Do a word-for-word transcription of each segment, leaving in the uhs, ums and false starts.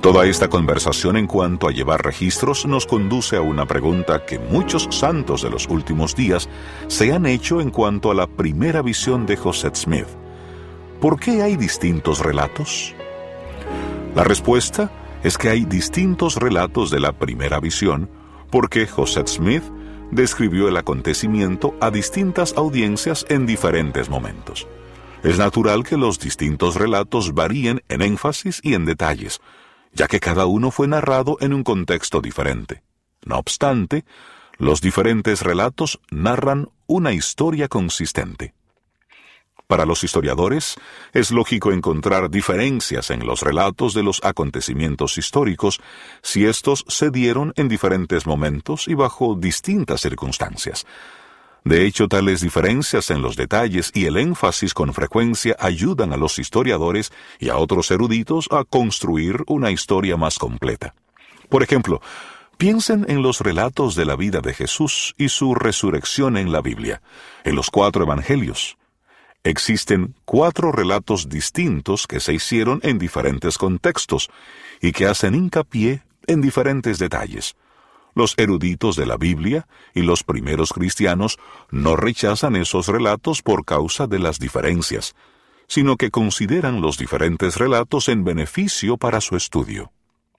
Toda esta conversación en cuanto a llevar registros nos conduce a una pregunta que muchos santos de los últimos días se han hecho en cuanto a la primera visión de Joseph Smith. ¿Por qué hay distintos relatos? La respuesta es que hay distintos relatos de la primera visión porque Joseph Smith describió el acontecimiento a distintas audiencias en diferentes momentos. Es natural que los distintos relatos varíen en énfasis y en detalles, ya que cada uno fue narrado en un contexto diferente. No obstante, los diferentes relatos narran una historia consistente. Para los historiadores, es lógico encontrar diferencias en los relatos de los acontecimientos históricos si estos se dieron en diferentes momentos y bajo distintas circunstancias. De hecho, tales diferencias en los detalles y el énfasis con frecuencia ayudan a los historiadores y a otros eruditos a construir una historia más completa. Por ejemplo, piensen en los relatos de la vida de Jesús y su resurrección en la Biblia, en los cuatro evangelios. Existen cuatro relatos distintos que se hicieron en diferentes contextos y que hacen hincapié en diferentes detalles. Los eruditos de la Biblia y los primeros cristianos no rechazan esos relatos por causa de las diferencias, sino que consideran los diferentes relatos en beneficio para su estudio.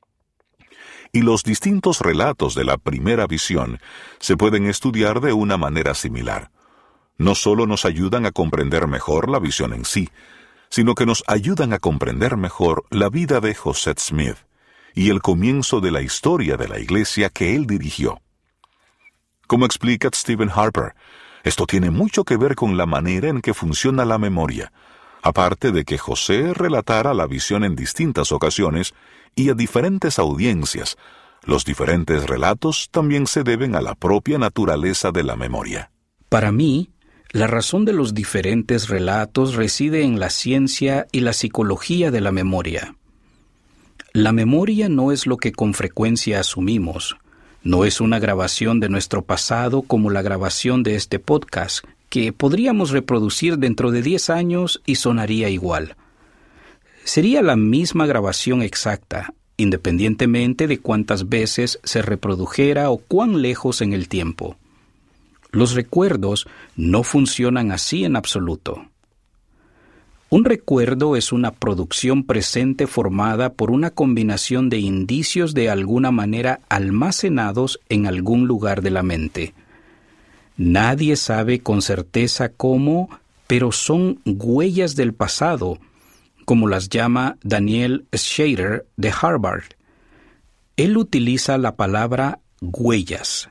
Y los distintos relatos de la primera visión se pueden estudiar de una manera similar. No solo nos ayudan a comprender mejor la visión en sí, sino que nos ayudan a comprender mejor la vida de Joseph Smith y el comienzo de la historia de la iglesia que él dirigió. Como explica Stephen Harper, esto tiene mucho que ver con la manera en que funciona la memoria, aparte de que José relatara la visión en distintas ocasiones y a diferentes audiencias. Los diferentes relatos también se deben a la propia naturaleza de la memoria. Para mí, la razón de los diferentes relatos reside en la ciencia y la psicología de la memoria. La memoria no es lo que con frecuencia asumimos. No es una grabación de nuestro pasado como la grabación de este podcast, que podríamos reproducir dentro de diez años y sonaría igual. Sería la misma grabación exacta, independientemente de cuántas veces se reprodujera o cuán lejos en el tiempo. Los recuerdos no funcionan así en absoluto. Un recuerdo es una producción presente formada por una combinación de indicios de alguna manera almacenados en algún lugar de la mente. Nadie sabe con certeza cómo, pero son huellas del pasado, como las llama Daniel Schrader de Harvard. Él utiliza la palabra huellas.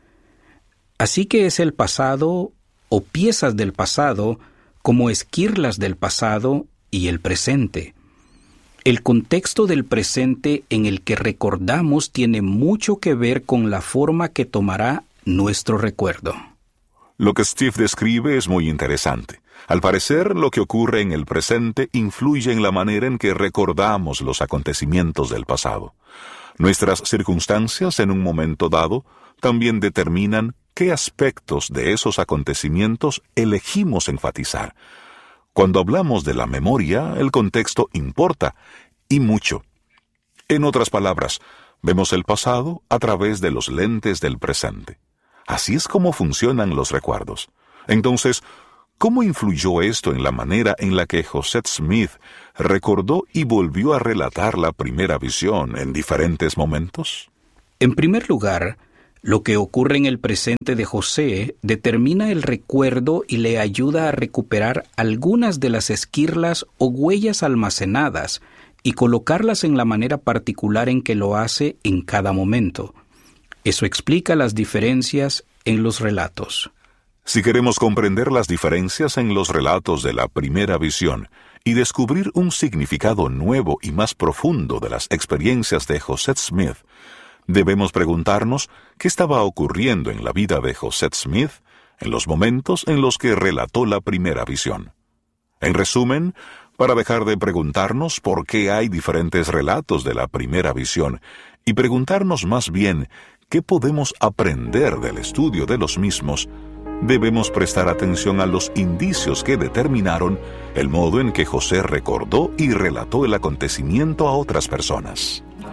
Así que es el pasado o piezas del pasado como esquirlas del pasado y el presente. El contexto del presente en el que recordamos tiene mucho que ver con la forma que tomará nuestro recuerdo. Lo que Steve describe es muy interesante. Al parecer, lo que ocurre en el presente influye en la manera en que recordamos los acontecimientos del pasado. Nuestras circunstancias en un momento dado también determinan qué aspectos de esos acontecimientos elegimos enfatizar. Cuando hablamos de la memoria, el contexto importa, y mucho. En otras palabras, vemos el pasado a través de los lentes del presente. Así es como funcionan los recuerdos. Entonces, ¿cómo influyó esto en la manera en la que Joseph Smith recordó y volvió a relatar la primera visión en diferentes momentos? En primer lugar, lo que ocurre en el presente de José determina el recuerdo y le ayuda a recuperar algunas de las esquirlas o huellas almacenadas y colocarlas en la manera particular en que lo hace en cada momento. Eso explica las diferencias en los relatos. Si queremos comprender las diferencias en los relatos de la primera visión y descubrir un significado nuevo y más profundo de las experiencias de Joseph Smith, debemos preguntarnos qué estaba ocurriendo en la vida de Joseph Smith en los momentos en los que relató la primera visión. En resumen, para dejar de preguntarnos por qué hay diferentes relatos de la primera visión y preguntarnos más bien qué podemos aprender del estudio de los mismos, debemos prestar atención a los indicios que determinaron el modo en que José recordó y relató el acontecimiento a otras personas.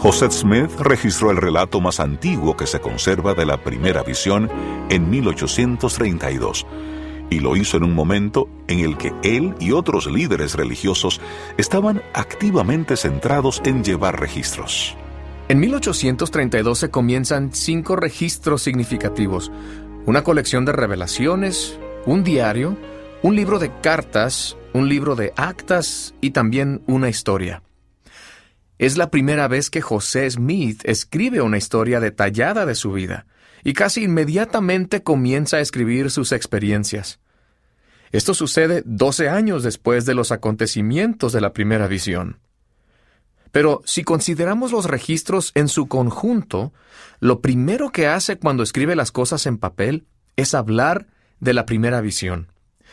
José Smith registró el relato más antiguo que se conserva de la primera visión en mil ochocientos treinta y dos, y lo hizo en un momento en el que él y otros líderes religiosos estaban activamente centrados en llevar registros. En mil ochocientos treinta y dos se comienzan cinco registros significativos: una colección de revelaciones, un diario, un libro de cartas, un libro de actas y también una historia. Es la primera vez que José Smith escribe una historia detallada de su vida, y casi inmediatamente comienza a escribir sus experiencias. Esto sucede doce años después de los acontecimientos de la primera visión. Pero si consideramos los registros en su conjunto, lo primero que hace cuando escribe las cosas en papel es hablar de la primera visión.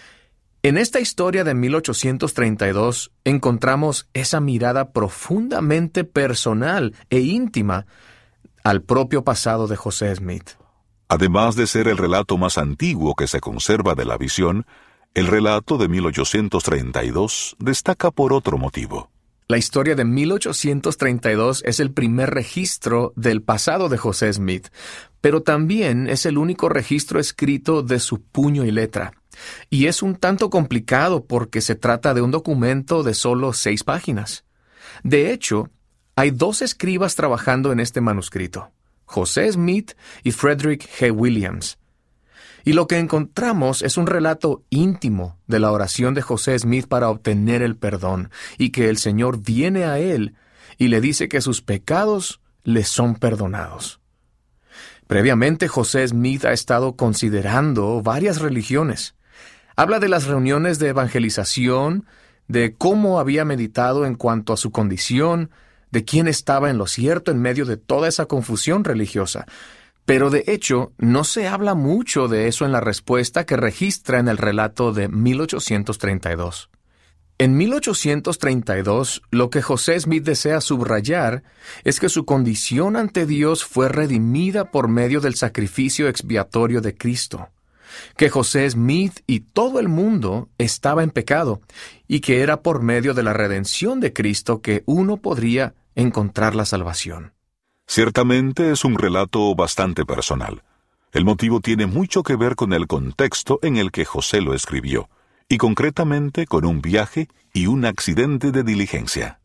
En esta historia de mil ochocientos treinta y dos encontramos esa mirada profundamente personal e íntima al propio pasado de José Smith. Además de ser el relato más antiguo que se conserva de la visión, el relato de mil ochocientos treinta y dos destaca por otro motivo. La historia de mil ochocientos treinta y dos es el primer registro del pasado de José Smith, pero también es el único registro escrito de su puño y letra. Y es un tanto complicado porque se trata de un documento de solo seis páginas. De hecho, hay dos escribas trabajando en este manuscrito: José Smith y Frederick G. Williams. Y lo que encontramos es un relato íntimo de la oración de José Smith para obtener el perdón, y que el Señor viene a él y le dice que sus pecados le son perdonados. Previamente, José Smith ha estado considerando varias religiones. Habla de las reuniones de evangelización, de cómo había meditado en cuanto a su condición, de quién estaba en lo cierto en medio de toda esa confusión religiosa. Pero de hecho, no se habla mucho de eso en la respuesta que registra en el relato de mil ochocientos treinta y dos. En mil ochocientos treinta y dos, lo que José Smith desea subrayar es que su condición ante Dios fue redimida por medio del sacrificio expiatorio de Cristo, que José Smith y todo el mundo estaba en pecado, y que era por medio de la redención de Cristo que uno podría encontrar la salvación. Ciertamente es un relato bastante personal. El motivo tiene mucho que ver con el contexto en el que José lo escribió, y concretamente con un viaje y un accidente de diligencia.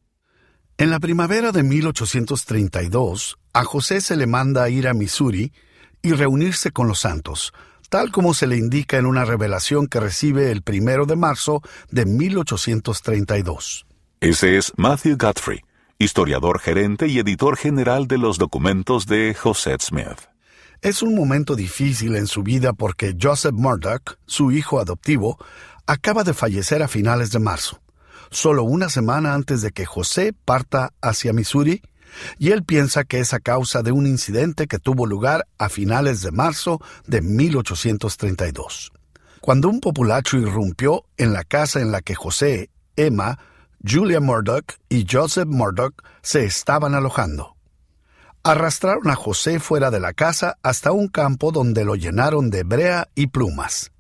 En la primavera de mil ochocientos treinta y dos, a José se le manda a ir a Missouri y reunirse con los santos, tal como se le indica en una revelación que recibe el primero de marzo de mil ochocientos treinta y dos. Ese es Matthew Guthrie, historiador gerente y editor general de los documentos de José Smith. Es un momento difícil en su vida porque Joseph Murdoch, su hijo adoptivo, acaba de fallecer a finales de marzo, solo una semana antes de que José parta hacia Missouri, y él piensa que es a causa de un incidente que tuvo lugar a finales de marzo de mil ochocientos treinta y dos, cuando un populacho irrumpió en la casa en la que José, Emma, Julia Murdoch y Joseph Murdoch se estaban alojando. Arrastraron a José fuera de la casa hasta un campo donde lo llenaron de brea y plumas.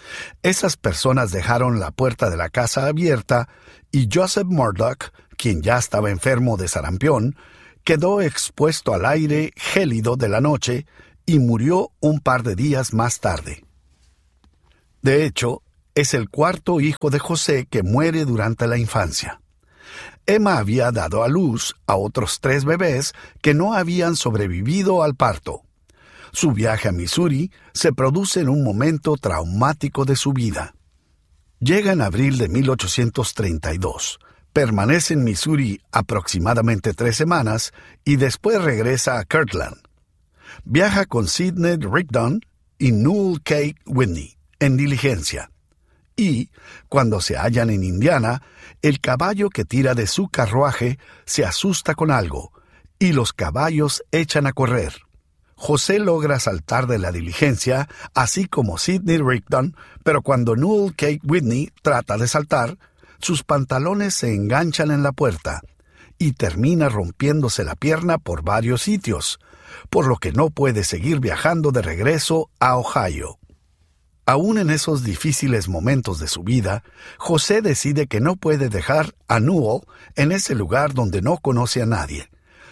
Esas personas dejaron la puerta de la casa abierta y Joseph Murdoch, quien ya estaba enfermo de sarampión, quedó expuesto al aire gélido de la noche y murió un par de días más tarde. De hecho, es el cuarto hijo de José que muere durante la infancia. Emma había dado a luz a otros tres bebés que no habían sobrevivido al parto. Su viaje a Missouri se produce en un momento traumático de su vida. Llega en abril de mil ochocientos treinta y dos, permanece en Missouri aproximadamente tres semanas y después regresa a Kirtland. Viaja con Sidney Rigdon y Newell K. Whitney en diligencia. Y, cuando se hallan en Indiana, el caballo que tira de su carruaje se asusta con algo, y los caballos echan a correr. José logra saltar de la diligencia, así como Sidney Rigdon, pero cuando Newell K. Whitney trata de saltar, sus pantalones se enganchan en la puerta, y termina rompiéndose la pierna por varios sitios, por lo que no puede seguir viajando de regreso a Ohio. Aún en esos difíciles momentos de su vida, José decide que no puede dejar a Newell en ese lugar donde no conoce a nadie,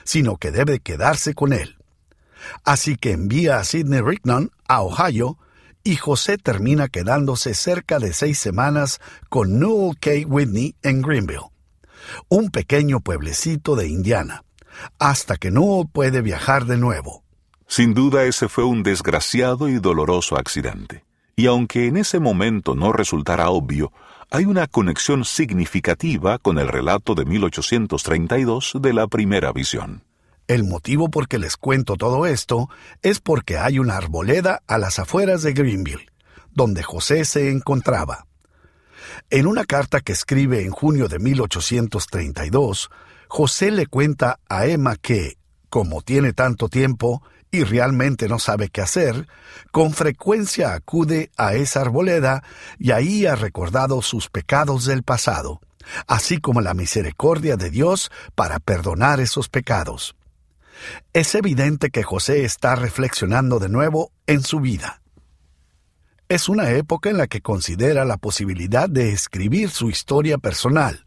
sino que debe quedarse con él. Así que envía a Sidney Rigdon a Ohio, y José termina quedándose cerca de seis semanas con Newell K. Whitney en Greenville, un pequeño pueblecito de Indiana, hasta que Newell puede viajar de nuevo. Sin duda ese fue un desgraciado y doloroso accidente. Y aunque en ese momento no resultara obvio, hay una conexión significativa con el relato de mil ochocientos treinta y dos de la primera visión. El motivo por que les cuento todo esto es porque hay una arboleda a las afueras de Greenville, donde José se encontraba. En una carta que escribe en junio de mil ochocientos treinta y dos, José le cuenta a Emma que, como tiene tanto tiempo y realmente no sabe qué hacer, con frecuencia acude a esa arboleda y ahí ha recordado sus pecados del pasado, así como la misericordia de Dios para perdonar esos pecados. Es evidente que José está reflexionando de nuevo en su vida. Es una época en la que considera la posibilidad de escribir su historia personal.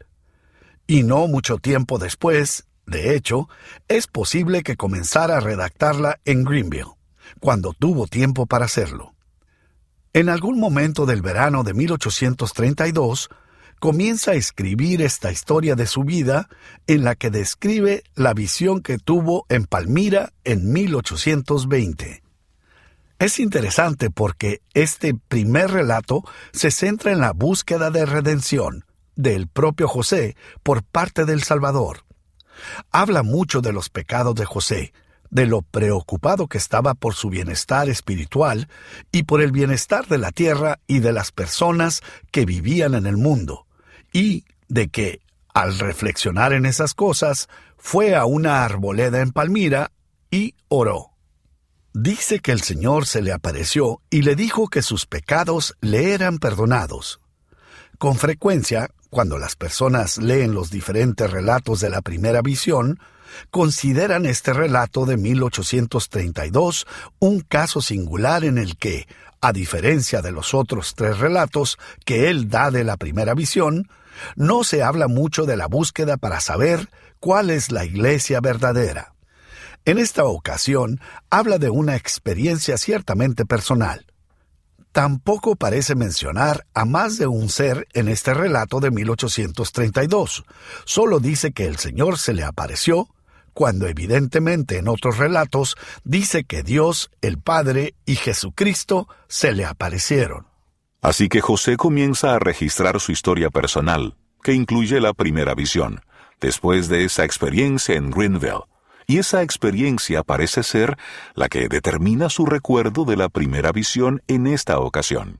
Y no mucho tiempo después, de hecho, es posible que comenzara a redactarla en Greenville, cuando tuvo tiempo para hacerlo. En algún momento del verano de mil ochocientos treinta y dos, comienza a escribir esta historia de su vida en la que describe la visión que tuvo en Palmira en mil ochocientos veinte. Es interesante porque este primer relato se centra en la búsqueda de redención del propio José por parte del Salvador. Habla mucho de los pecados de José, de lo preocupado que estaba por su bienestar espiritual y por el bienestar de la tierra y de las personas que vivían en el mundo, y de que, al reflexionar en esas cosas, fue a una arboleda en Palmira y oró. Dice que el Señor se le apareció y le dijo que sus pecados le eran perdonados. Con frecuencia, cuando las personas leen los diferentes relatos de la primera visión, consideran este relato de mil ochocientos treinta y dos un caso singular en el que, a diferencia de los otros tres relatos que él da de la primera visión, no se habla mucho de la búsqueda para saber cuál es la iglesia verdadera. En esta ocasión, habla de una experiencia ciertamente personal. Tampoco parece mencionar a más de un ser en este relato de mil ochocientos treinta y dos. Solo dice que el Señor se le apareció, cuando evidentemente en otros relatos dice que Dios, el Padre y Jesucristo se le aparecieron. Así que José comienza a registrar su historia personal, que incluye la primera visión, después de esa experiencia en Greenville. Y esa experiencia parece ser la que determina su recuerdo de la primera visión en esta ocasión.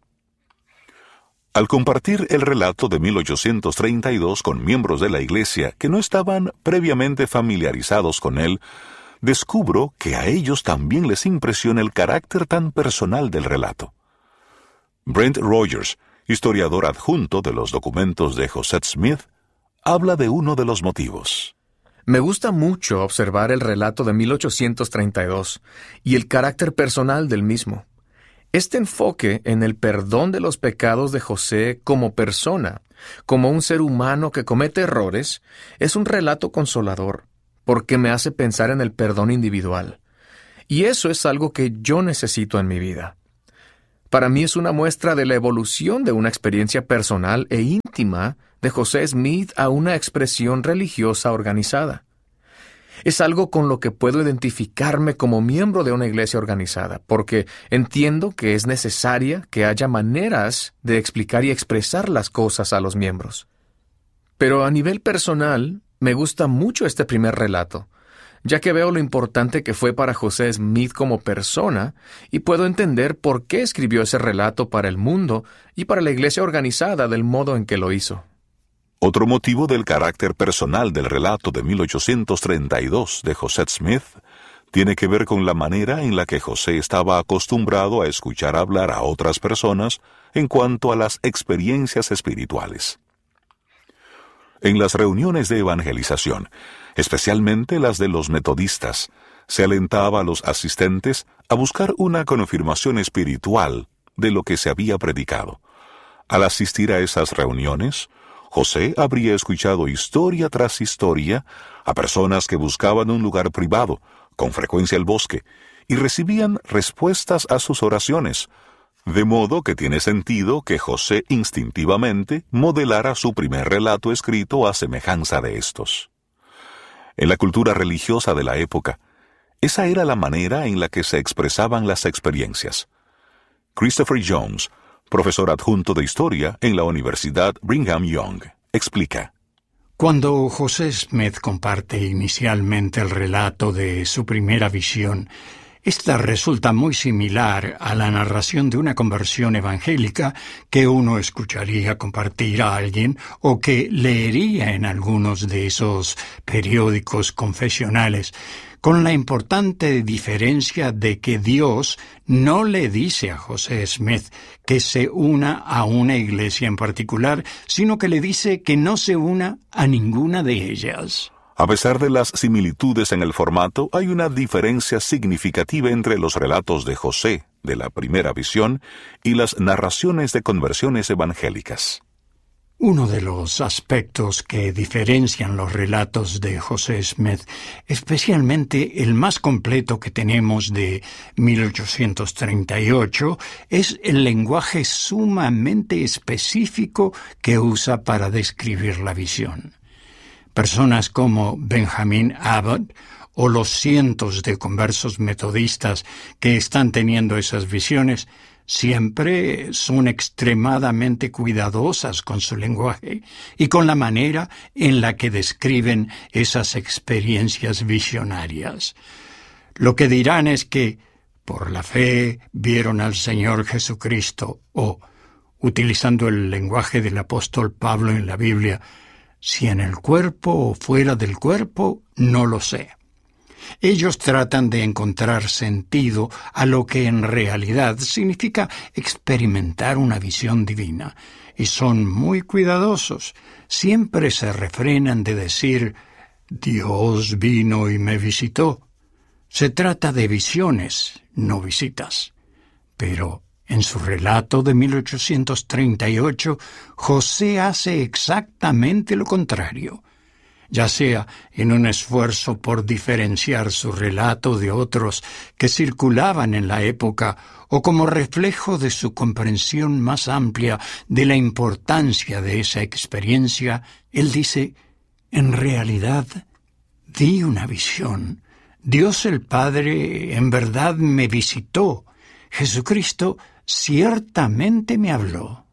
Al compartir el relato de mil ochocientos treinta y dos con miembros de la iglesia que no estaban previamente familiarizados con él, descubro que a ellos también les impresiona el carácter tan personal del relato. Brent Rogers, historiador adjunto de los documentos de José Smith, habla de uno de los motivos. Me gusta mucho observar el relato de mil ochocientos treinta y dos y el carácter personal del mismo. Este enfoque en el perdón de los pecados de José como persona, como un ser humano que comete errores, es un relato consolador, porque me hace pensar en el perdón individual. Y eso es algo que yo necesito en mi vida. Para mí es una muestra de la evolución de una experiencia personal e íntima de José Smith a una expresión religiosa organizada. Es algo con lo que puedo identificarme como miembro de una iglesia organizada, porque entiendo que es necesaria que haya maneras de explicar y expresar las cosas a los miembros. Pero a nivel personal, me gusta mucho este primer relato, ya que veo lo importante que fue para José Smith como persona y puedo entender por qué escribió ese relato para el mundo y para la iglesia organizada del modo en que lo hizo. Otro motivo del carácter personal del relato de mil ochocientos treinta y dos de José Smith tiene que ver con la manera en la que José estaba acostumbrado a escuchar hablar a otras personas en cuanto a las experiencias espirituales. En las reuniones de evangelización, especialmente las de los metodistas, se alentaba a los asistentes a buscar una confirmación espiritual de lo que se había predicado. Al asistir a esas reuniones, José habría escuchado historia tras historia a personas que buscaban un lugar privado, con frecuencia el bosque, y recibían respuestas a sus oraciones, de modo que tiene sentido que José instintivamente modelara su primer relato escrito a semejanza de estos. En la cultura religiosa de la época, esa era la manera en la que se expresaban las experiencias. Christopher Jones, profesor adjunto de Historia en la Universidad Brigham Young, explica. Cuando José Smith comparte inicialmente el relato de su primera visión, esta resulta muy similar a la narración de una conversión evangélica que uno escucharía compartir a alguien o que leería en algunos de esos periódicos confesionales, con la importante diferencia de que Dios no le dice a José Smith que se una a una iglesia en particular, sino que le dice que no se una a ninguna de ellas. A pesar de las similitudes en el formato, hay una diferencia significativa entre los relatos de José, de la primera visión, y las narraciones de conversiones evangélicas. Uno de los aspectos que diferencian los relatos de José Smith, especialmente el más completo que tenemos de mil ochocientos treinta y ocho, es el lenguaje sumamente específico que usa para describir la visión. Personas como Benjamin Abbott o los cientos de conversos metodistas que están teniendo esas visiones siempre son extremadamente cuidadosas con su lenguaje y con la manera en la que describen esas experiencias visionarias. Lo que dirán es que por la fe vieron al Señor Jesucristo o, utilizando el lenguaje del apóstol Pablo en la Biblia, si en el cuerpo o fuera del cuerpo, no lo sé. Ellos tratan de encontrar sentido a lo que en realidad significa experimentar una visión divina, y son muy cuidadosos. Siempre se refrenan de decir, Dios vino y me visitó. Se trata de visiones, no visitas. Pero en su relato de mil ochocientos treinta y ocho, José hace exactamente lo contrario. Ya sea en un esfuerzo por diferenciar su relato de otros que circulaban en la época o como reflejo de su comprensión más amplia de la importancia de esa experiencia, él dice, en realidad, di una visión. Dios el Padre en verdad me visitó. Jesucristo ciertamente me habló.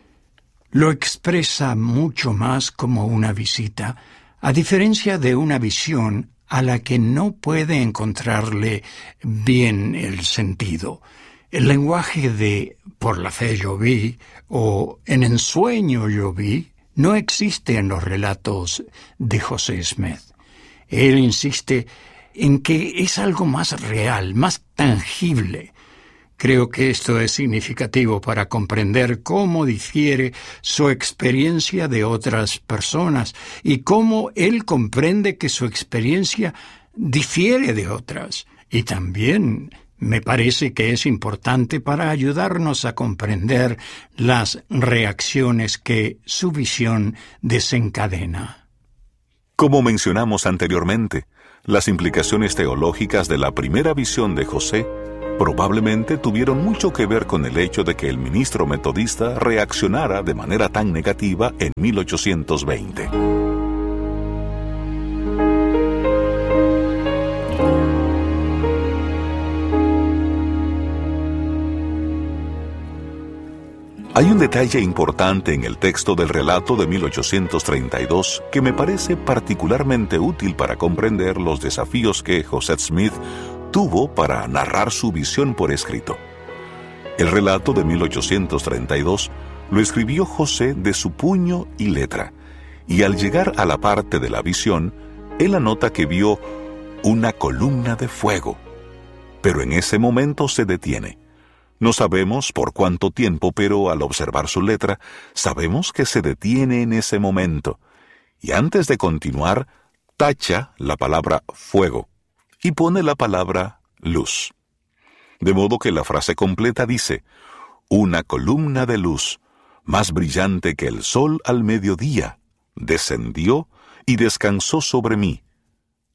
Lo expresa mucho más como una visita, a diferencia de una visión a la que no puede encontrarle bien el sentido. El lenguaje de «por la fe yo vi» o «en ensueño yo vi» no existe en los relatos de José Smith. Él insiste en que es algo más real, más tangible. Creo que esto es significativo para comprender cómo difiere su experiencia de otras personas y cómo él comprende que su experiencia difiere de otras. Y también me parece que es importante para ayudarnos a comprender las reacciones que su visión desencadena. Como mencionamos anteriormente, las implicaciones teológicas de la primera visión de José probablemente tuvieron mucho que ver con el hecho de que el ministro metodista reaccionara de manera tan negativa en mil ochocientos veinte. Hay un detalle importante en el texto del relato de mil ochocientos treinta y dos que me parece particularmente útil para comprender los desafíos que José Smith tuvo para narrar su visión por escrito. El relato de mil ochocientos treinta y dos lo escribió José de su puño y letra, y al llegar a la parte de la visión, él anota que vio una columna de fuego. Pero en ese momento se detiene. No sabemos por cuánto tiempo, pero al observar su letra, sabemos que se detiene en ese momento. Y antes de continuar, tacha la palabra fuego y pone la palabra luz. De modo que la frase completa dice, una columna de luz, más brillante que el sol al mediodía, descendió y descansó sobre mí,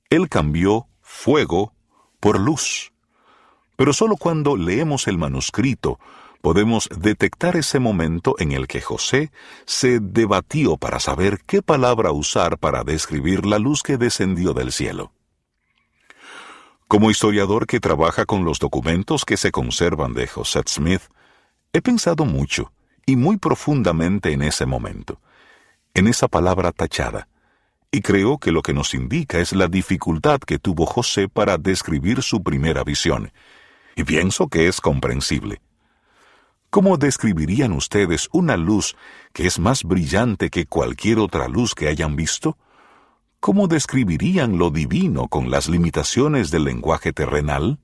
Él cambió fuego por luz. Pero solo cuando leemos el manuscrito podemos detectar ese momento en el que José se debatió para saber qué palabra usar para describir la luz que descendió del cielo. Como historiador que trabaja con los documentos que se conservan de José Smith, he pensado mucho y muy profundamente en ese momento, en esa palabra tachada, y creo que lo que nos indica es la dificultad que tuvo José para describir su primera visión, y pienso que es comprensible. ¿Cómo describirían ustedes una luz que es más brillante que cualquier otra luz que hayan visto? ¿Cómo describirían lo divino con las limitaciones del lenguaje terrenal?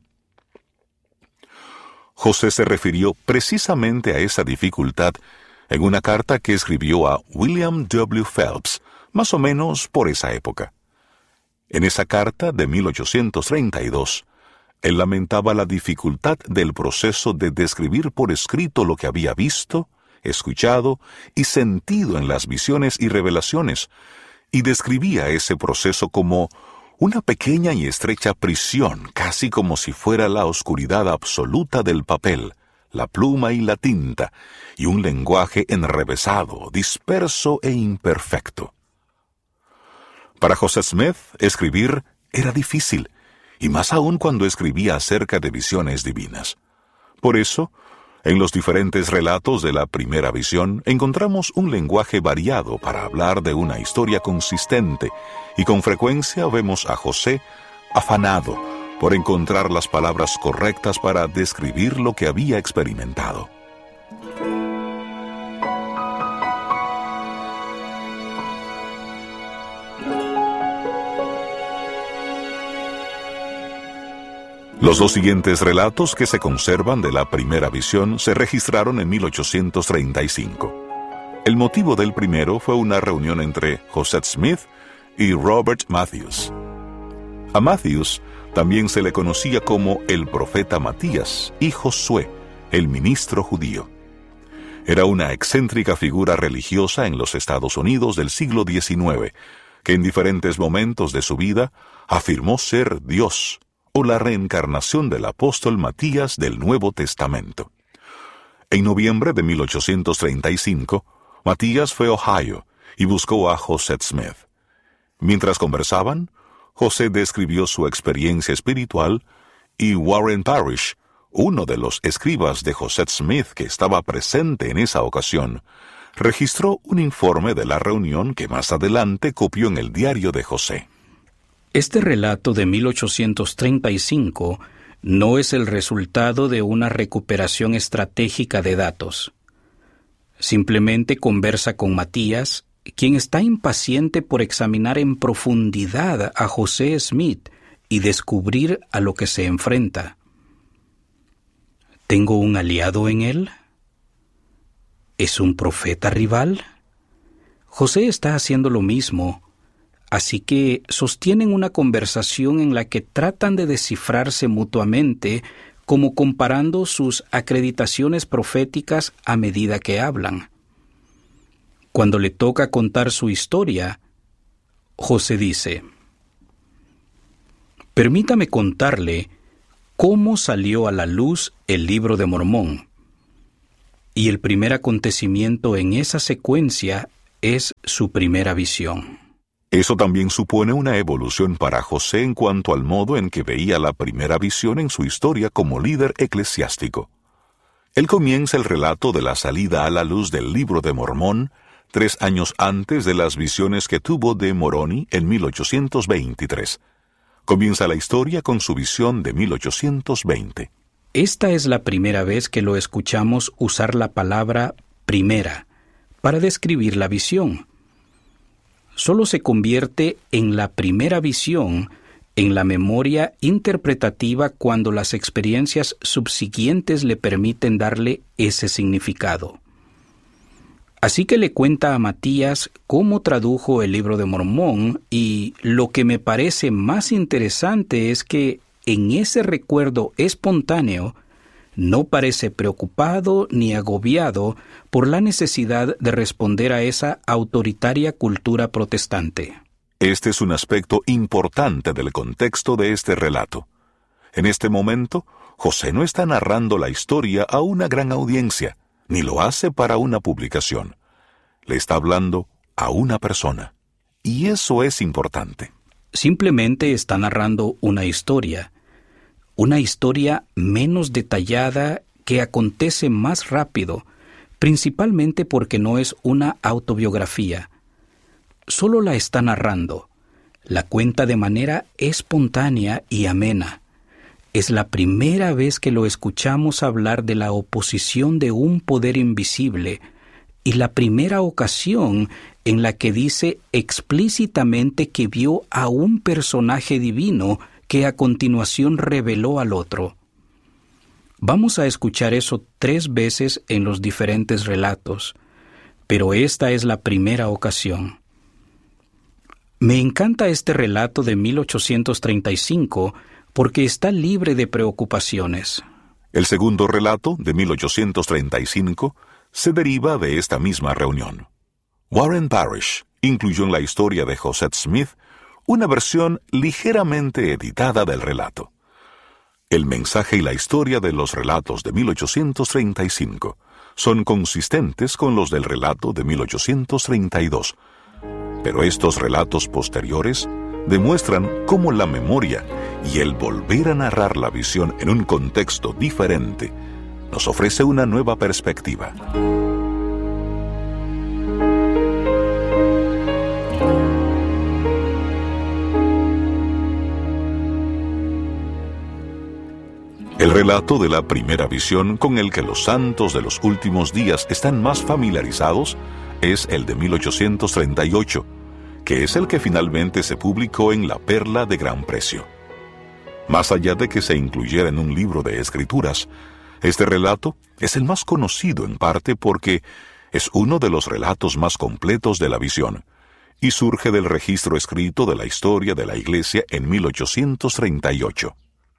José se refirió precisamente a esa dificultad en una carta que escribió a William W. Phelps, más o menos por esa época. En esa carta de mil ochocientos treinta y dos, él lamentaba la dificultad del proceso de describir por escrito lo que había visto, escuchado y sentido en las visiones y revelaciones, y describía ese proceso como una pequeña y estrecha prisión, casi como si fuera la oscuridad absoluta del papel, la pluma y la tinta, y un lenguaje enrevesado, disperso e imperfecto. Para José Smith, escribir era difícil, y más aún cuando escribía acerca de visiones divinas. Por eso, en los diferentes relatos de la primera visión encontramos un lenguaje variado para hablar de una historia consistente, y con frecuencia vemos a José afanado por encontrar las palabras correctas para describir lo que había experimentado. Los dos siguientes relatos que se conservan de la primera visión se registraron en mil ochocientos treinta y cinco. El motivo del primero fue una reunión entre José Smith y Robert Matthews. A Matthews también se le conocía como el profeta Matías y Josué, el ministro judío. Era una excéntrica figura religiosa en los Estados Unidos del siglo diecinueve, que en diferentes momentos de su vida afirmó ser Dios, o la reencarnación del apóstol Matías del Nuevo Testamento. En noviembre de mil ochocientos treinta y cinco, Matías fue a Ohio y buscó a José Smith. Mientras conversaban, José describió su experiencia espiritual y Warren Parrish, uno de los escribas de José Smith que estaba presente en esa ocasión, registró un informe de la reunión que más adelante copió en el diario de José. Este relato de mil ochocientos treinta y cinco no es el resultado de una recuperación estratégica de datos. Simplemente conversa con Matías, quien está impaciente por examinar en profundidad a José Smith y descubrir a lo que se enfrenta. ¿Tengo un aliado en él? ¿Es un profeta rival? José está haciendo lo mismo. Así que sostienen una conversación en la que tratan de descifrarse mutuamente, como comparando sus acreditaciones proféticas a medida que hablan. Cuando le toca contar su historia, José dice: «Permítame contarle cómo salió a la luz el Libro de Mormón. Y el primer acontecimiento en esa secuencia es su primera visión». Eso también supone una evolución para José en cuanto al modo en que veía la primera visión en su historia como líder eclesiástico. Él comienza el relato de la salida a la luz del Libro de Mormón tres años antes de las visiones que tuvo de Moroni en mil ochocientos veintitrés. Comienza la historia con su visión de mil ochocientos veinte. Esta es la primera vez que lo escuchamos usar la palabra primera para describir la visión. Solo se convierte en la primera visión en la memoria interpretativa cuando las experiencias subsiguientes le permiten darle ese significado. Así que le cuenta a Matías cómo tradujo el Libro de Mormón, y lo que me parece más interesante es que en ese recuerdo espontáneo no parece preocupado ni agobiado por la necesidad de responder a esa autoritaria cultura protestante. Este es un aspecto importante del contexto de este relato. En este momento, José no está narrando la historia a una gran audiencia, ni lo hace para una publicación. Le está hablando a una persona. Y eso es importante. Simplemente está narrando una historia. Una historia menos detallada que acontece más rápido, principalmente porque no es una autobiografía. Solo la está narrando. La cuenta de manera espontánea y amena. Es la primera vez que lo escuchamos hablar de la oposición de un poder invisible y la primera ocasión en la que dice explícitamente que vio a un personaje divino que a continuación reveló al otro. Vamos a escuchar eso tres veces en los diferentes relatos, pero esta es la primera ocasión. Me encanta este relato de mil ochocientos treinta y cinco porque está libre de preocupaciones. El segundo relato, de mil ochocientos treinta y cinco, se deriva de esta misma reunión. Warren Parrish incluyó en la historia de Josette Smith una versión ligeramente editada del relato. El mensaje y la historia de los relatos de mil ochocientos treinta y cinco son consistentes con los del relato de mil ochocientos treinta y dos, pero estos relatos posteriores demuestran cómo la memoria y el volver a narrar la visión en un contexto diferente nos ofrece una nueva perspectiva. El relato de la primera visión con el que los santos de los últimos días están más familiarizados es el de mil ochocientos treinta y ocho, que es el que finalmente se publicó en La Perla de Gran Precio. Más allá de que se incluyera en un libro de escrituras, este relato es el más conocido en parte porque es uno de los relatos más completos de la visión y surge del registro escrito de la historia de la Iglesia en mil ochocientos treinta y ocho.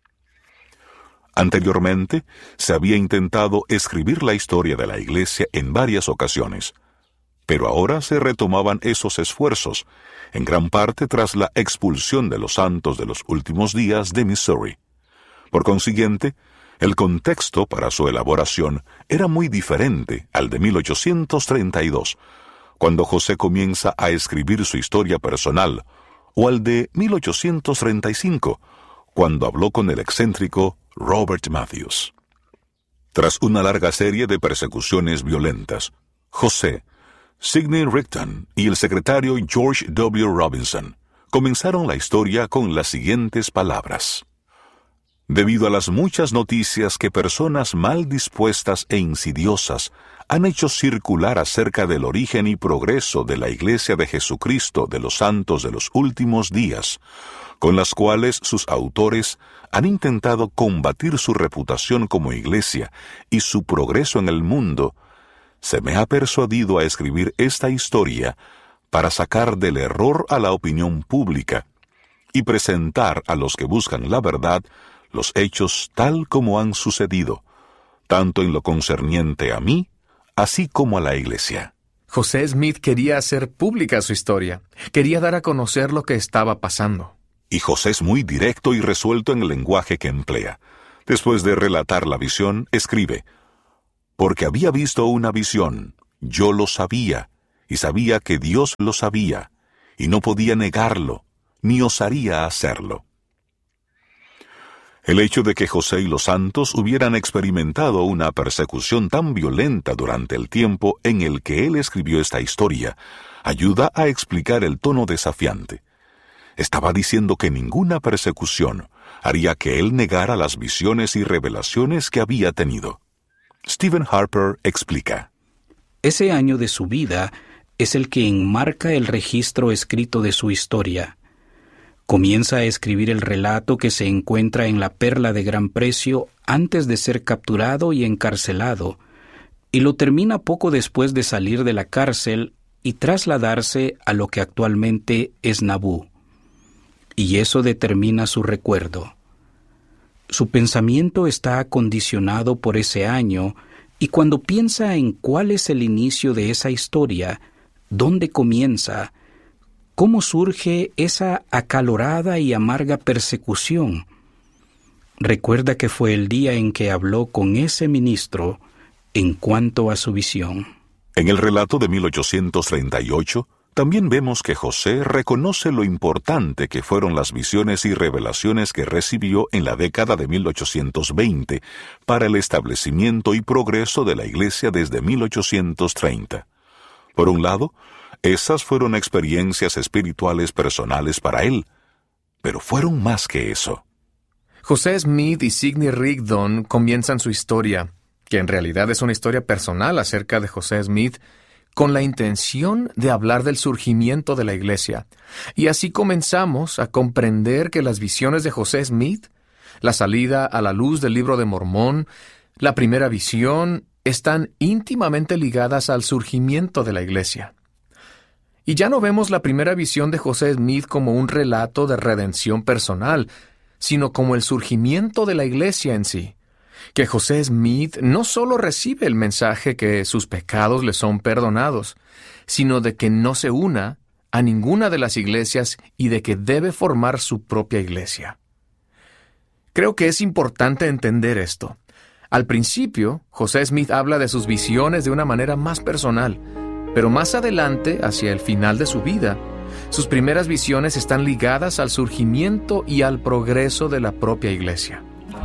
Anteriormente, se había intentado escribir la historia de la Iglesia en varias ocasiones, pero ahora se retomaban esos esfuerzos, en gran parte tras la expulsión de los santos de los últimos días de Missouri. Por consiguiente, el contexto para su elaboración era muy diferente al de mil ochocientos treinta y dos, cuando José comienza a escribir su historia personal, o al de mil ochocientos treinta y cinco, cuando habló con el excéntrico Robert Matthews. Tras una larga serie de persecuciones violentas, José, Sidney Rigdon y el secretario George W. Robinson comenzaron la historia con las siguientes palabras. Debido a las muchas noticias que personas mal dispuestas e insidiosas han hecho circular acerca del origen y progreso de la Iglesia de Jesucristo de los Santos de los Últimos Días, con las cuales sus autores han intentado combatir su reputación como Iglesia y su progreso en el mundo, se me ha persuadido a escribir esta historia para sacar del error a la opinión pública y presentar a los que buscan la verdad los hechos tal como han sucedido, tanto en lo concerniente a mí, así como a la Iglesia. José Smith quería hacer pública su historia, quería dar a conocer lo que estaba pasando. Y José es muy directo y resuelto en el lenguaje que emplea. Después de relatar la visión, escribe, «Porque había visto una visión, yo lo sabía, y sabía que Dios lo sabía, y no podía negarlo, ni osaría hacerlo». El hecho de que José y los santos hubieran experimentado una persecución tan violenta durante el tiempo en el que él escribió esta historia ayuda a explicar el tono desafiante. Estaba diciendo que ninguna persecución haría que él negara las visiones y revelaciones que había tenido. Stephen Harper explica. Ese año de su vida es el que enmarca el registro escrito de su historia. Comienza a escribir el relato que se encuentra en La Perla de Gran Precio antes de ser capturado y encarcelado, y lo termina poco después de salir de la cárcel y trasladarse a lo que actualmente es Nabú. Y eso determina su recuerdo. Su pensamiento está acondicionado por ese año, y cuando piensa en cuál es el inicio de esa historia, dónde comienza, ¿cómo surge esa acalorada y amarga persecución? Recuerda que fue el día en que habló con ese ministro en cuanto a su visión. En el relato de mil ochocientos treinta y ocho, también vemos que José reconoce lo importante que fueron las visiones y revelaciones que recibió en la década de mil ochocientos veinte para el establecimiento y progreso de la Iglesia desde mil ochocientos treinta. Por un lado, esas fueron experiencias espirituales personales para él, pero fueron más que eso. José Smith y Sidney Rigdon comienzan su historia, que en realidad es una historia personal acerca de José Smith, con la intención de hablar del surgimiento de la Iglesia. Y así comenzamos a comprender que las visiones de José Smith, la salida a la luz del Libro de Mormón, la primera visión, están íntimamente ligadas al surgimiento de la Iglesia. Y ya no vemos la primera visión de José Smith como un relato de redención personal, sino como el surgimiento de la Iglesia en sí. Que José Smith no solo recibe el mensaje que sus pecados le son perdonados, sino de que no se una a ninguna de las iglesias y de que debe formar su propia iglesia. Creo que es importante entender esto. Al principio, José Smith habla de sus visiones de una manera más personal, pero más adelante, hacia el final de su vida, sus primeras visiones están ligadas al surgimiento y al progreso de la propia iglesia.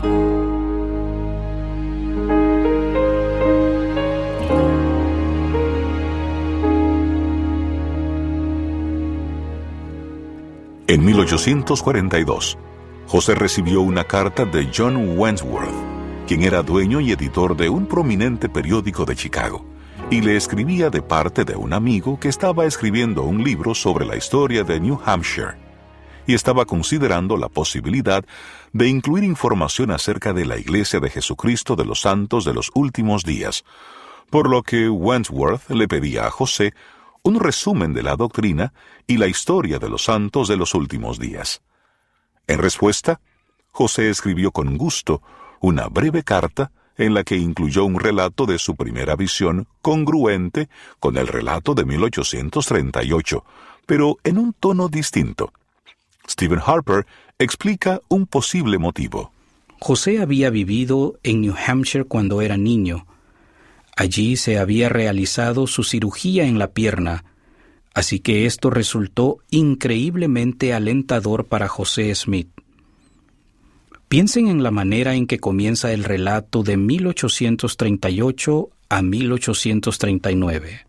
En mil ochocientos cuarenta y dos, José recibió una carta de John Wentworth, quien era dueño y editor de un prominente periódico de Chicago, y le escribía de parte de un amigo que estaba escribiendo un libro sobre la historia de New Hampshire, y estaba considerando la posibilidad de incluir información acerca de la Iglesia de Jesucristo de los Santos de los Últimos Días, por lo que Wentworth le pedía a José un resumen de la doctrina y la historia de los santos de los últimos días. En respuesta, José escribió con gusto una breve carta en la que incluyó un relato de su primera visión congruente con el relato de mil ochocientos treinta y ocho, pero en un tono distinto. Stephen Harper explica un posible motivo. José había vivido en New Hampshire cuando era niño. Allí se había realizado su cirugía en la pierna, así que esto resultó increíblemente alentador para José Smith. Piensen en la manera en que comienza el relato de mil ochocientos treinta y ocho a mil ochocientos treinta y nueve.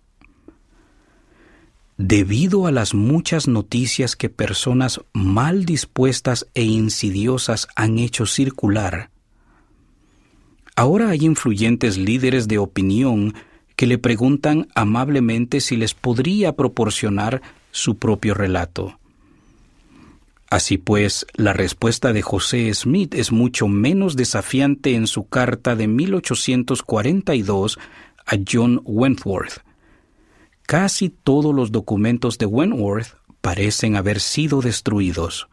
Debido a las muchas noticias que personas mal dispuestas e insidiosas han hecho circular, ahora hay influyentes líderes de opinión que le preguntan amablemente si les podría proporcionar su propio relato. Así pues, la respuesta de José Smith es mucho menos desafiante en su carta de mil ochocientos cuarenta y dos a John Wentworth. Casi todos los documentos de Wentworth parecen haber sido destruidos.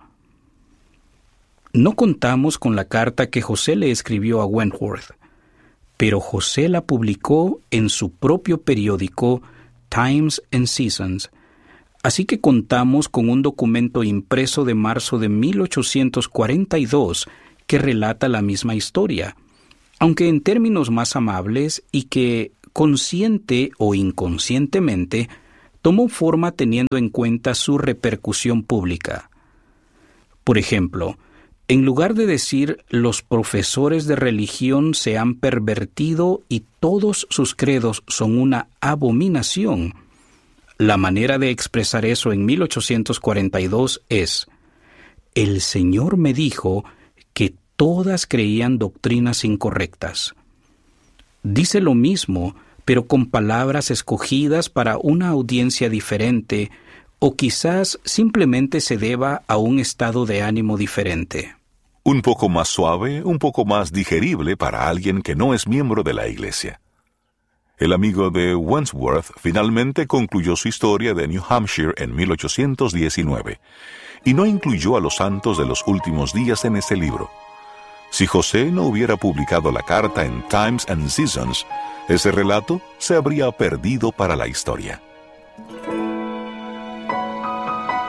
No contamos con la carta que José le escribió a Wentworth, pero José la publicó en su propio periódico Times and Seasons, así que contamos con un documento impreso de marzo de mil ochocientos cuarenta y dos que relata la misma historia, aunque en términos más amables y que, consciente o inconscientemente, tomó forma teniendo en cuenta su repercusión pública. Por ejemplo, en lugar de decir los profesores de religión se han pervertido y todos sus credos son una abominación, la manera de expresar eso en mil ochocientos cuarenta y dos es: el Señor me dijo que todas creían doctrinas incorrectas. Dice lo mismo, pero con palabras escogidas para una audiencia diferente, o quizás simplemente se deba a un estado de ánimo diferente. Un poco más suave, un poco más digerible para alguien que no es miembro de la Iglesia. El amigo de Wentworth finalmente concluyó su historia de New Hampshire en mil ochocientos diecinueve, y no incluyó a los santos de los últimos días en ese libro. Si José no hubiera publicado la carta en Times and Seasons, ese relato se habría perdido para la historia.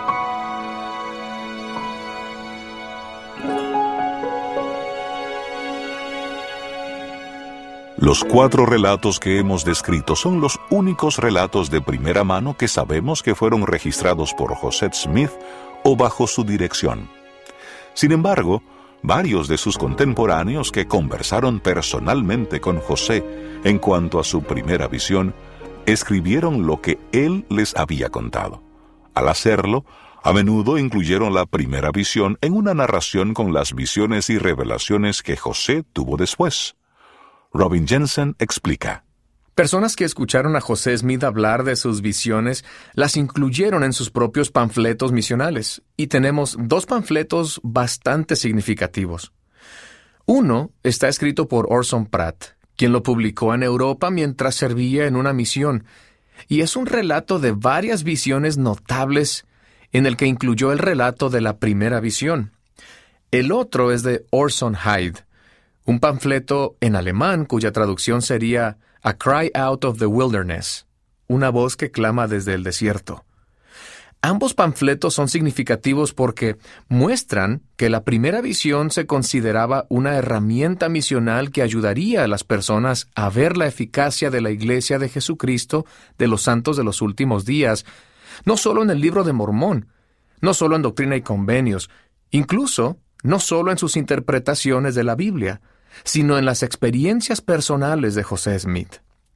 Los cuatro relatos que hemos descrito son los únicos relatos de primera mano que sabemos que fueron registrados por José Smith o bajo su dirección. Sin embargo, varios de sus contemporáneos que conversaron personalmente con José en cuanto a su primera visión, escribieron lo que él les había contado. Al hacerlo, a menudo incluyeron la primera visión en una narración con las visiones y revelaciones que José tuvo después. Robin Jensen explica. Personas que escucharon a José Smith hablar de sus visiones las incluyeron en sus propios panfletos misionales, y tenemos dos panfletos bastante significativos. Uno está escrito por Orson Pratt, quien lo publicó en Europa mientras servía en una misión, y es un relato de varias visiones notables en el que incluyó el relato de la primera visión. El otro es de Orson Hyde, un panfleto en alemán cuya traducción sería A Cry Out of the Wilderness, una voz que clama desde el desierto. Ambos panfletos son significativos porque muestran que la primera visión se consideraba una herramienta misional que ayudaría a las personas a ver la eficacia de la Iglesia de Jesucristo de los santos de los últimos días, no solo en el Libro de Mormón, no solo en Doctrina y Convenios, incluso no solo en sus interpretaciones de la Biblia, sino en las experiencias personales de José Smith.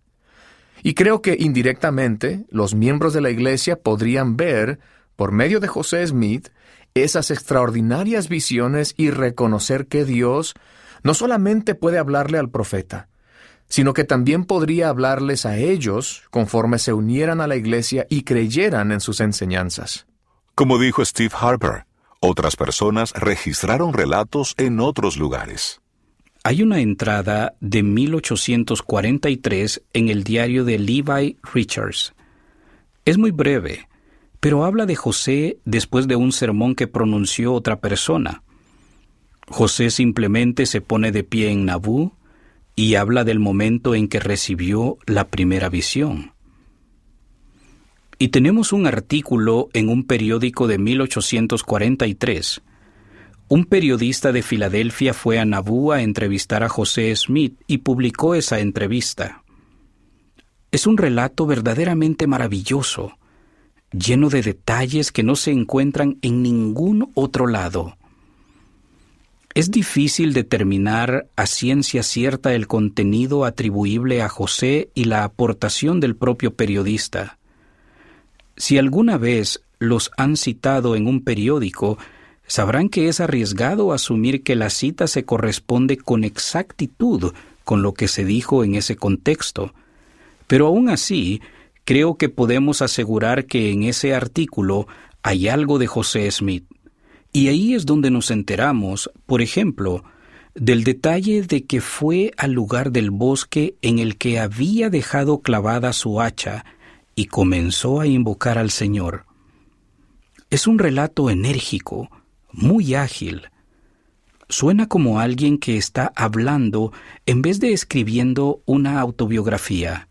Y creo que indirectamente los miembros de la Iglesia podrían ver, por medio de José Smith, esas extraordinarias visiones y reconocer que Dios no solamente puede hablarle al profeta, sino que también podría hablarles a ellos conforme se unieran a la Iglesia y creyeran en sus enseñanzas. Como dijo Steve Harper, otras personas registraron relatos en otros lugares. Hay una entrada de mil ochocientos cuarenta y tres en el diario de Levi Richards. Es muy breve, pero habla de José después de un sermón que pronunció otra persona. José simplemente se pone de pie en Nabú y habla del momento en que recibió la primera visión. Y tenemos un artículo en un periódico de mil ochocientos cuarenta y tres. Un periodista de Filadelfia fue a Nabú a entrevistar a José Smith y publicó esa entrevista. Es un relato verdaderamente maravilloso, lleno de detalles que no se encuentran en ningún otro lado. Es difícil determinar a ciencia cierta el contenido atribuible a José y la aportación del propio periodista. Si alguna vez los han citado en un periódico, sabrán que es arriesgado asumir que la cita se corresponde con exactitud con lo que se dijo en ese contexto. Pero aún así, creo que podemos asegurar que en ese artículo hay algo de José Smith. Y ahí es donde nos enteramos, por ejemplo, del detalle de que fue al lugar del bosque en el que había dejado clavada su hacha y comenzó a invocar al Señor. Es un relato enérgico, muy ágil. Suena como alguien que está hablando en vez de escribiendo una autobiografía.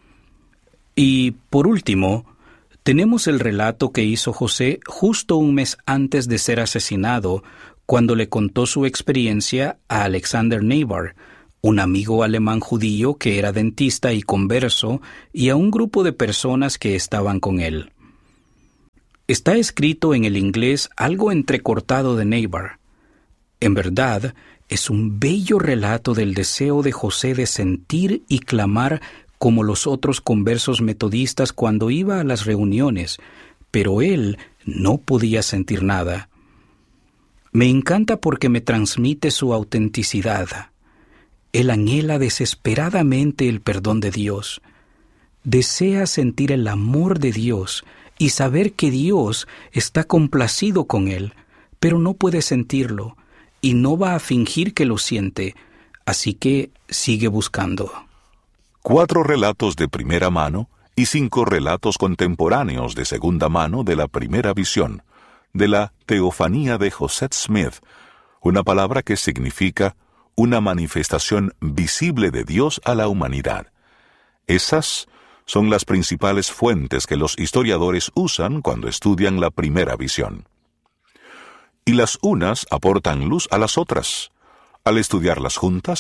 Y, por último, tenemos el relato que hizo José justo un mes antes de ser asesinado, cuando le contó su experiencia a Alexander Neighbor, un amigo alemán judío que era dentista y converso, y a un grupo de personas que estaban con él. Está escrito en el inglés algo entrecortado de Neighbor. En verdad, es un bello relato del deseo de José de sentir y clamar como los otros conversos metodistas cuando iba a las reuniones, pero él no podía sentir nada. Me encanta porque me transmite su autenticidad. Él anhela desesperadamente el perdón de Dios. Desea sentir el amor de Dios y saber que Dios está complacido con él, pero no puede sentirlo y no va a fingir que lo siente, así que sigue buscando. Cuatro relatos de primera mano y cinco relatos contemporáneos de segunda mano de la primera visión, de la teofanía de José Smith, una palabra que significa una manifestación visible de Dios a la humanidad. Esas son las principales fuentes que los historiadores usan cuando estudian la primera visión. Y las unas aportan luz a las otras. Al estudiarlas juntas,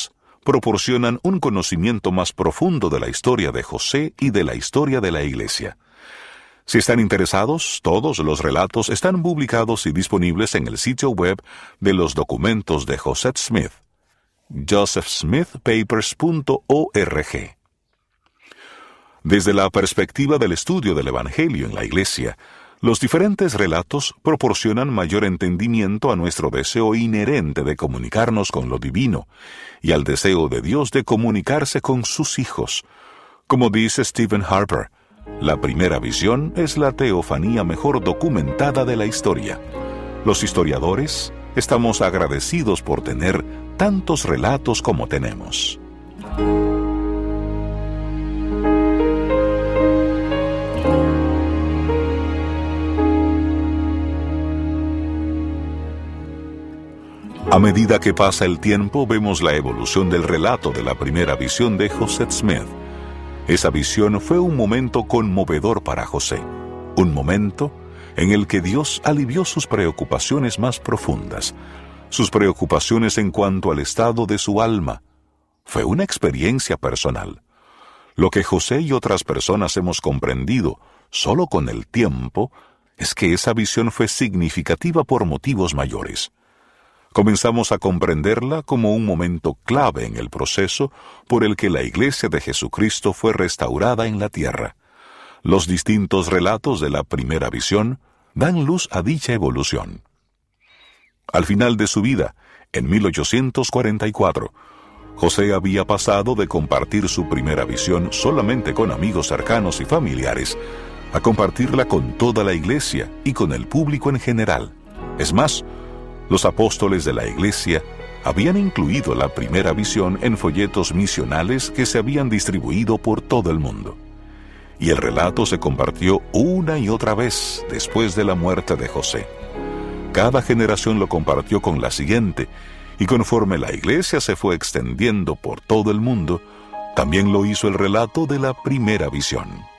proporcionan un conocimiento más profundo de la historia de José y de la historia de la Iglesia. Si están interesados, todos los relatos están publicados y disponibles en el sitio web de los documentos de Joseph Smith, joseph smith papers punto org. Desde la perspectiva del estudio del Evangelio en la Iglesia, los diferentes relatos proporcionan mayor entendimiento a nuestro deseo inherente de comunicarnos con lo divino y al deseo de Dios de comunicarse con sus hijos. Como dice Stephen Harper, la primera visión es la teofanía mejor documentada de la historia. Los historiadores estamos agradecidos por tener tantos relatos como tenemos. A medida que pasa el tiempo, vemos la evolución del relato de la primera visión de Joseph Smith. Esa visión fue un momento conmovedor para José, un momento en el que Dios alivió sus preocupaciones más profundas, sus preocupaciones en cuanto al estado de su alma. Fue una experiencia personal. Lo que José y otras personas hemos comprendido solo con el tiempo es que esa visión fue significativa por motivos mayores. Comenzamos a comprenderla como un momento clave en el proceso por el que la Iglesia de Jesucristo fue restaurada en la tierra. Los distintos relatos de la primera visión dan luz a dicha evolución. Al final de su vida, en mil ochocientos cuarenta y cuatro, José había pasado de compartir su primera visión solamente con amigos cercanos y familiares a compartirla con toda la Iglesia y con el público en general. Es más, los apóstoles de la Iglesia habían incluido la primera visión en folletos misionales que se habían distribuido por todo el mundo. Y el relato se compartió una y otra vez después de la muerte de José. Cada generación lo compartió con la siguiente, y conforme la Iglesia se fue extendiendo por todo el mundo, también lo hizo el relato de la primera visión.